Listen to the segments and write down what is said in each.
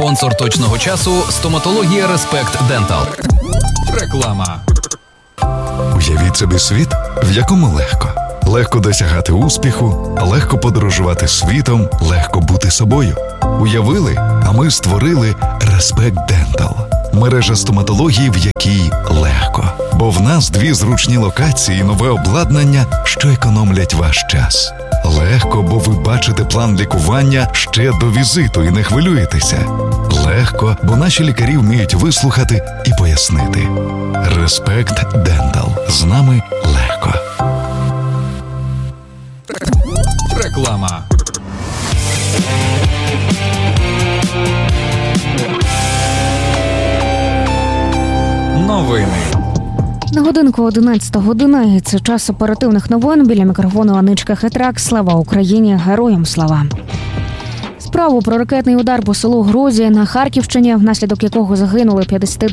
Спонсор точного часу – стоматологія Респект Дентал. Реклама. Уявіть собі світ, в якому легко. Легко досягати успіху, легко подорожувати світом, легко бути собою. Уявили, а ми створили Респект Дентал. Мережа стоматології, в якій легко. Бо в нас 2 зручні локації і нове обладнання, що економлять ваш час. Легко, бо ви бачите план лікування ще до візиту і не хвилюєтеся. Легко, бо наші лікарі вміють вислухати і пояснити. Респект Дентал. З нами легко. Реклама. Новини. На годинку 11 година. Це час оперативних новин. Біля мікрофону Аничка Хитрак. Слава Україні! Героям слава! Справу про ракетний удар по селу Грозі на Харківщині, внаслідок якого загинули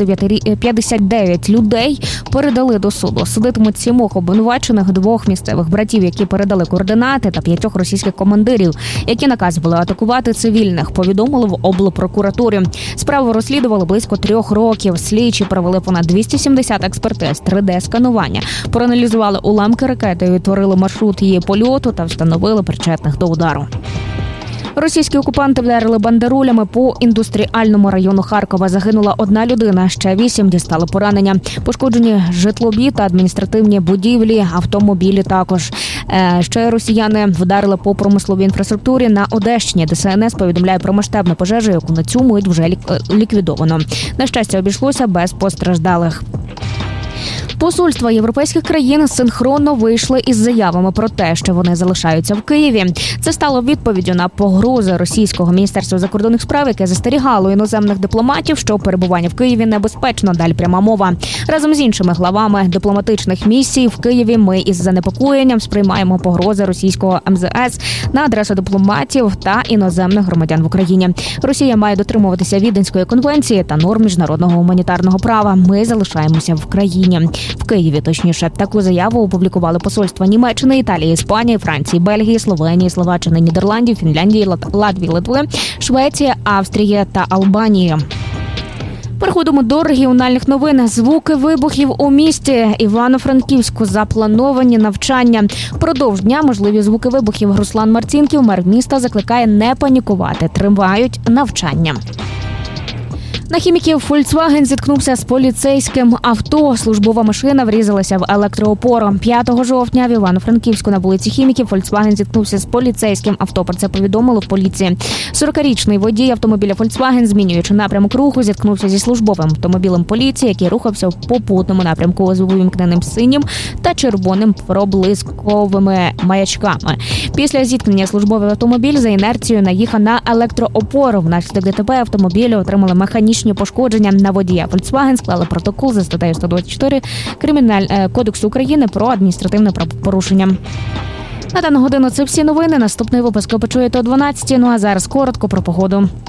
59 людей, передали до суду. Судитимуть 7 обвинувачених, 2 місцевих братів, які передали координати, та 5 російських командирів, які наказували атакувати цивільних, повідомили в облпрокуратурі. Справу розслідували близько 3 років. Слідчі провели понад 270 експертиз, 3D-сканування, проаналізували уламки ракети, відтворили маршрут її польоту та встановили причетних до удару. Російські окупанти вдарили бандеролями по індустріальному району Харкова. Загинула 1 людина, ще 8 дістали поранення. Пошкоджені житлові та адміністративні будівлі, автомобілі також. Ще росіяни вдарили по промисловій інфраструктурі на Одещині. ДСНС повідомляє про масштабну пожежу, яку на цю мить вже ліквідовано. На щастя, обійшлося без постраждалих. Посольства європейських країн синхронно вийшли із заявами про те, що вони залишаються в Києві. Це стало відповіддю на погрози російського Міністерства закордонних справ, яке застерігало іноземних дипломатів, що перебування в Києві небезпечно. Далі пряма мова. Разом з іншими главами дипломатичних місій в Києві ми із занепокоєнням сприймаємо погрози російського МЗС на адресу дипломатів та іноземних громадян в Україні. Росія має дотримуватися Віденської конвенції та норм міжнародного гуманітарного права. Ми залишаємося в країні. В Києві, точніше. Таку заяву опублікували посольства Німеччини, Італії, Іспанії, Франції, Бельгії, Словенії, Словаччини, Нідерландів, Фінляндії, Латвії, Литви, Швеції, Австрії та Албанії. Переходимо до регіональних новин. Звуки вибухів у місті Івано-Франківську. Заплановані навчання. Продовж дня можливі звуки вибухів. Руслан Марцінків, мер міста, закликає не панікувати. Тривають навчання. На хіміків Volkswagen зіткнувся з поліцейським авто. Службова машина врізалася в електроопору. 5 жовтня в Івано-Франківську на вулиці Хіміків Volkswagen зіткнувся з поліцейським авто. Про це повідомили в поліції. 40-річний водій автомобіля Volkswagen, змінюючи напрямок руху, зіткнувся зі службовим автомобілем поліції, який рухався в попутному напрямку з увімкненим синім та червоним проблисковими маячками. Після зіткнення службовий автомобіль за інерцією наїхав на електроопору. Внаслідок ДТП автомобілі отримали механічні пошкодження. На водія Volkswagen склали протокол за статтею 124 Кодексу України про адміністративне правопорушення. На дану годину це всі новини. Наступний випуск ви почуєте о 12:00. Ну а зараз коротко про погоду.